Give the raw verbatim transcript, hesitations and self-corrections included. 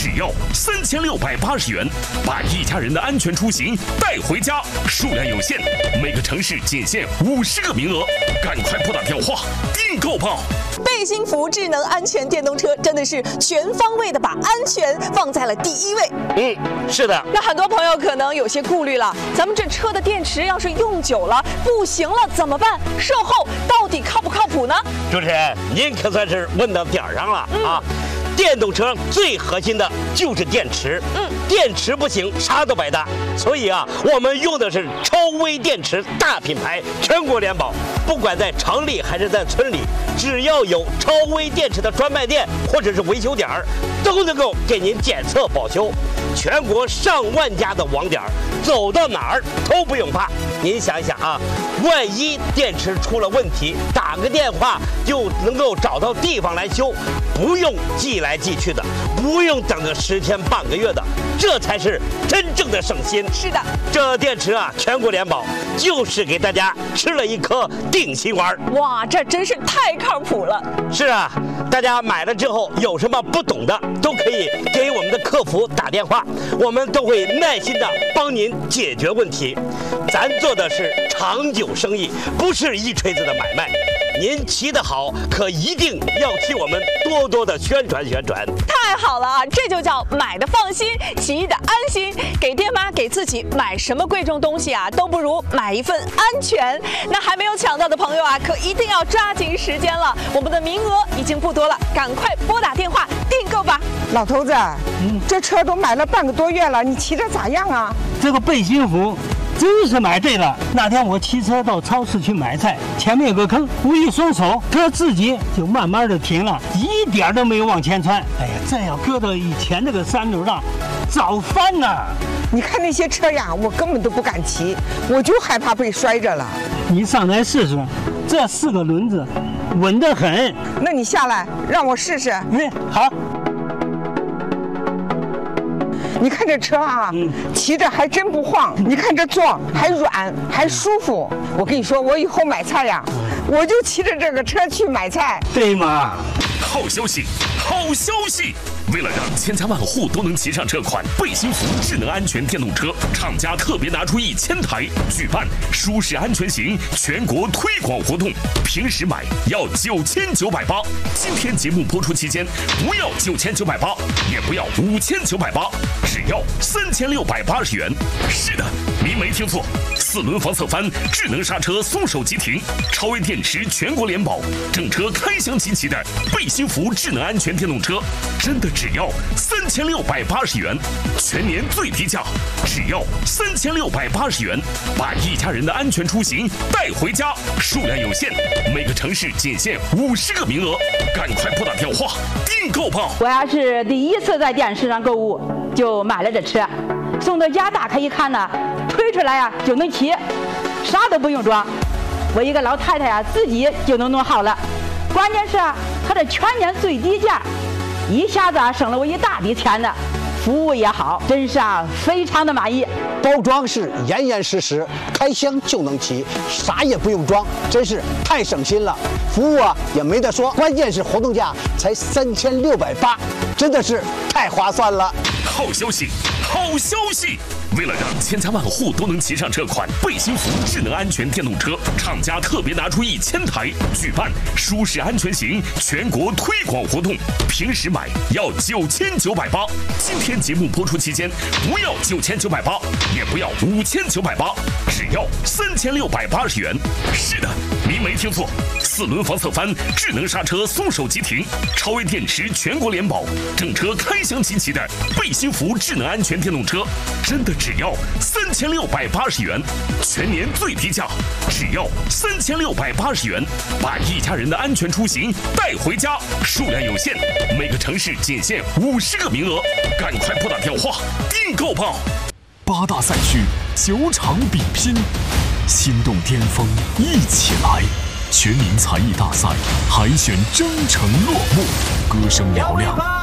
只要三千六百八十元，把一家人的安全出行带回家。数量有限，每个城市仅限五十个名额，赶快拨打电话订购吧！ 贝辛福智能安全电动车真的是全方位的把安全放在了第一位。 嗯，是的。 那很多朋友可能有些顾虑了，咱们这车的电池要是用久了不行了怎么办？售后到底靠不靠谱呢？ 主持人，您可算是问到点儿上了、嗯、啊！电动车最核心的就是电池，嗯，电池不行，啥都白搭。所以啊，我们用的是超微电池大品牌，全国联保。不管在城里还是在村里，只要有超微电池的专卖店或者是维修点儿，都能够给您检测保修。全国上万家的网点，走到哪儿都不用怕。您想一想啊，万一电池出了问题，打个电话就能够找到地方来修，不用寄来寄去的，不用等个十天半个月的，这才是真正的省心。 是的， 这电池啊，全国联保，就是给大家吃了一颗定心丸。 哇，这真是太靠谱了。 是啊，大家买了之后有什么不懂的，都可以给我们的客服打电话，我们都会耐心的帮您解决问题。咱做的是长久生意，不是一锤子的买卖。您骑得好，可一定要替我们多多的宣传宣传。 太好了啊，这就叫买的放心，骑的安心。给爹妈给自己买什么贵重东西啊，都不如买一份安全。那还没有抢到的朋友啊，可一定要抓紧时间了，我们的名额已经不多了，赶快拨打电话订购吧。 老头子，嗯，这车都买了半个多月了，你骑着咋样啊？ 这个贝辛福真是买对了。那天我骑车到超市去买菜，前面有个坑，我一松手，车自己就慢慢的停了，一点都没有往前窜。哎呀，这要搁到以前那个三轮上，早翻了。 你看那些车呀，我根本都不敢骑，我就害怕被摔着了。 你上来试试，这四个轮子稳得很。 那你下来让我试试。 嗯，好。 你看这车啊，嗯、骑着还真不晃。你看这座还软，还舒服。我跟你说，我以后买菜呀，我就骑着这个车去买菜。 对吗？ 好消息，好消息！为了让千家万户都能骑上这款贝辛福智能安全电动车，厂家特别拿出一千台，举办舒适安全行全国推广活动。平时买要九千九百八，今天节目播出期间，不要九千九百八，也不要五千九百八，只要三千六百八十元。是的，您没听错，四轮防侧翻，智能刹车松手即停，超微电池全国联保，整车开箱齐齐的贝辛福智能安全电动车，真的只要三千六百八十元，全年最低价，只要三千六百八十元，把一家人的安全出行带回家。数量有限，每个城市仅限五十个名额，赶快拨打电话订购吧！ 我要是第一次在电视上购物，就买了这车，送到家打开一看呢，推出来呀、啊、就能骑，啥都不用装，我一个老太太呀、啊、自己就能弄好了。关键是啊，它这全年最低价。一下子啊省了我一大笔钱呢，服务也好，真是啊非常的满意。 包装是严严实实，开箱就能骑，啥也不用装，真是太省心了。服务啊也没得说，关键是活动价才三千六百八，真的是太划算了。 好消息，好消息！为了让千家万户都能骑上这款贝辛福智能安全电动车，厂家特别拿出一千台，举办舒适安全行全国推广活动。平时买要九千九百八，今天节目播出期间，不要九千九百八，也不要五千九百八，只要三千六百八十元。是的，您没听错，四轮防侧翻，智能刹车松手即停，超微电池全国联保，整车开箱齐齐的贝辛福智能安全电动车，真的只要三千六百八十元，全年最低价，只要三千六百八十元，把一家人的安全出行带回家。数量有限，每个城市仅限五十个名额，赶快拨打电话订购吧！ 八大赛区九场比拼，心动巅峰一起来！全民才艺大赛海选征程落幕，歌声嘹亮，